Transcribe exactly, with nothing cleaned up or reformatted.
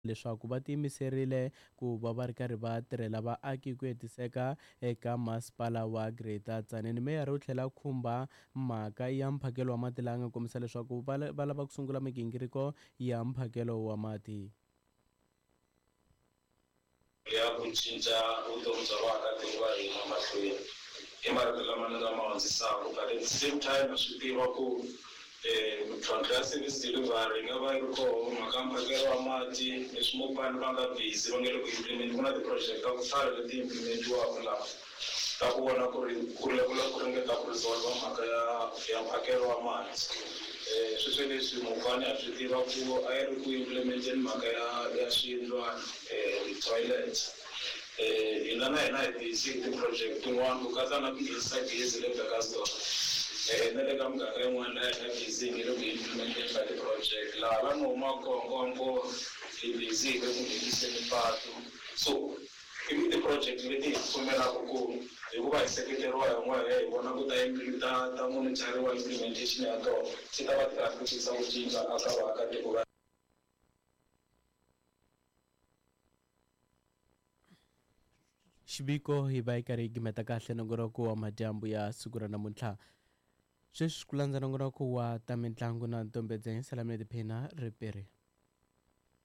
leswaku va tiyimiserile ku va va ri karhi va tirhela vaaki ku hetiseka eka masipala wa Greater Tzaneen. Meyara u tlhela khumba mhaka ya mphakelo wa mati laha nga kombisa leswaku va va lava ku sungula migingiriko ya mphakelo wa mati ya ku cinca vutomi bya vaakatiko va hina mahlweni i marito lama ni nga ma hundzisaka but at the same time swi tiva ku mintlhontlho ya service delivery nga va yi ri koho mhaka ya mphakelo wa mati leswi mopani va nga busy va nge le ku implement ku na ti-project ta ku hlaya leti implementiwaka laha ta ku vona ku ri ku lekula ku ringeta ku resolve mhaka ya ya mphakelo wa mati sweswo leswi mopani a swi tiva ku a yi ri ku implementeni mhaka ya ya swiyindlwana ti-toilet hina na hina hi busy ti-project tin'wana ku katsa na ku nghenisa gezi le Bakersdorp na le ka muganga yin'wana laha hi nga busy hi le ku implementeni ka ti-project laha va ni humaka kongongo hi busy hi le ku ngheniseni patu so ivi ti-project leti hi pfumelaka ku hikuva hi seketeriwa hi n'wehe hi vona ku ta ta ta monitariwa implementation ya tona swi ta va ti karhi ku tisa ku cinca aka vaakatiko va xiviko hi va yi karhi yi gimeta kahle nongonoko wa madyambu ya siku ra namuntlha sweswi ku landza nongonoko wa ta mitlangu na ntombedze salamile tiphina ripiri